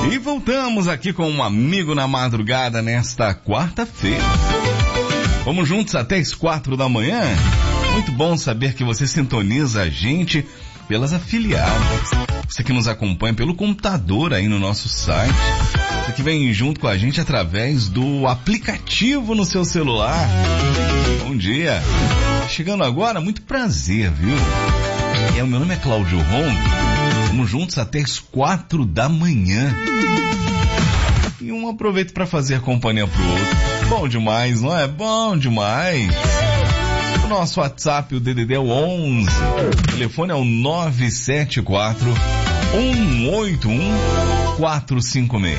E voltamos aqui com um amigo na madrugada nesta quarta-feira. Vamos juntos até as 4 da manhã. Muito bom saber que você sintoniza a gente pelas afiliadas. Você que nos acompanha pelo computador aí no nosso site. Você que vem junto com a gente através do aplicativo no seu celular. Bom dia. Chegando agora, muito prazer, viu? O meu nome é Cláudio Ron. Vamos juntos até as 4 da manhã. E um aproveito para fazer companhia pro outro. Bom demais, não é? Bom demais. O nosso WhatsApp, o DDD é o 11. O telefone é o 974 181 456.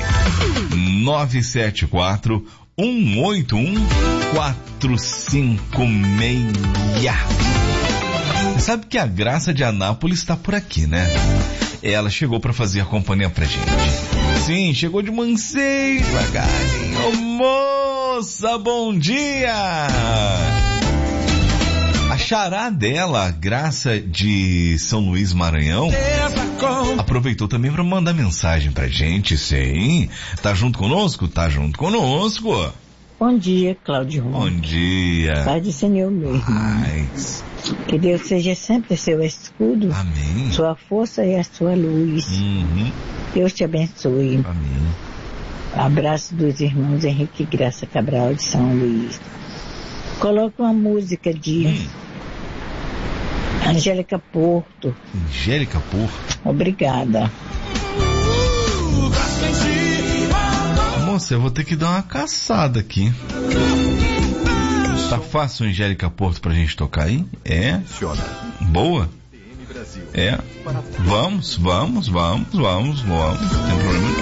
974 181 456. Você sabe que a Graça de Anápolis está por aqui, né? Ela chegou para fazer companhia pra gente. Sim, chegou de mansinho, devagarinho. Ô, moça, bom dia! A xará dela, Graça de São Luís Maranhão, aproveitou também para mandar mensagem pra gente, sim. Tá junto conosco? Tá junto conosco. Bom dia, Cláudio. Bom dia. Pai do Senhor mesmo. Paz. Que Deus seja sempre seu escudo. Amém. Sua força e a sua luz. Deus te abençoe. Amém. Abraço dos irmãos Henrique e Graça Cabral de São Luís. Coloca uma música de Angélica Porto. Angélica Porto. Obrigada. Moça, eu vou ter que dar uma caçada aqui. Tá fácil, Angélica Porto, pra gente tocar aí? É? Boa? É? Vamos. Não tem problema.